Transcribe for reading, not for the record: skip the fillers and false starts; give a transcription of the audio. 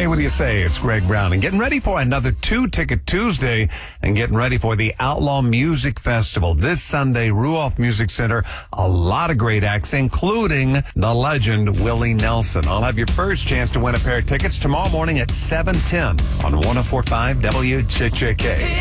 Hey, what do you say? It's Greg Brown. And getting ready for another 2-Ticket Tuesday and getting ready for the Outlaw Music Festival this Sunday, Ruoff Music Center. A lot of great acts, including the legend Willie Nelson. I'll have your first chance to win a pair of tickets tomorrow morning at 7:10 on 104.5 WCHK.